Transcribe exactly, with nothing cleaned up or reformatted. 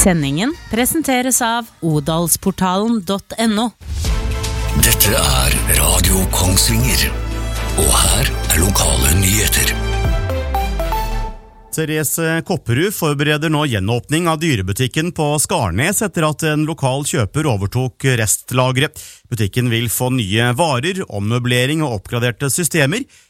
Sendingen presenteres av odalsportalen punktum no. Dette er Radio Kongsvinger, og her er lokale nyheter. Therese Kopperud forbereder nå gjenåpning av dyrebutikken på Skarnes etter at en lokal kjøper overtok restlagret. Butikken vil få nye varer, ommøblering og oppgraderte systemer.